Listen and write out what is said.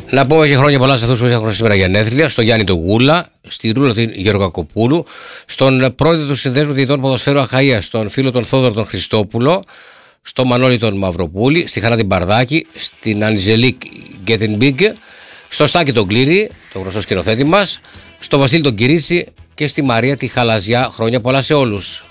Να πούμε και χρόνια πολλά σε αυτούς που έχουν σήμερα γενέθλια. Στον Γιάννη τον Γούλα, στη Ρούλα την Γεωργακοπούλου, στον πρόεδρο του Συνδέσμου Διαιτητών Ποδοσφαίρου Αχαΐας, στον φίλο τον Θόδωρο τον Χριστόπουλο, στον Μανώλη τον Μαυροπούλη, στη Χαρά την Παρδάκη, στην Ανιζελίκ Γκέτινμπιγκ, στο Στάκη τον Κλήρη, τον γνωστό σκηνοθέτη μας, στο Βασίλη τον Κυρίτσι και στη Μαρία τη Χαλαζιά. Χρόνια πολλά σε όλους.